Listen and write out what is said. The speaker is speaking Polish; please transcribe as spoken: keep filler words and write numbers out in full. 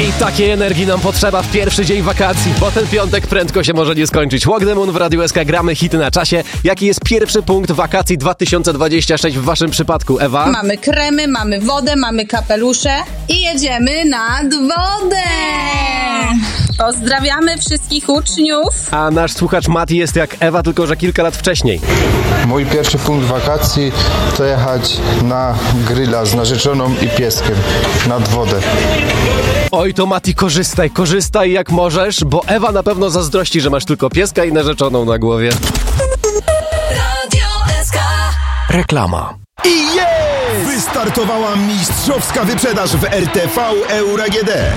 I takiej energii nam potrzeba w pierwszy dzień wakacji, bo ten piątek prędko się może nie skończyć. Walk the Moon w Radiu S K, gramy hity na czasie. Jaki jest pierwszy punkt wakacji dwa tysiące dwudziesty trzeci w waszym przypadku, Ewa? Mamy kremy, mamy wodę, mamy kapelusze i jedziemy nad wodę! Pozdrawiamy wszystkich uczniów. A nasz słuchacz Mati jest jak Ewa, tylko że kilka lat wcześniej. Mój pierwszy punkt wakacji to jechać na grilla z narzeczoną i pieskiem nad wodę. Oj, to Mati, korzystaj, korzystaj jak możesz, bo Ewa na pewno zazdrości, że masz tylko pieska i narzeczoną na głowie. Radio S K. Reklama. I jest! Wystartowała mistrzowska wyprzedaż w R T V Euro A G D.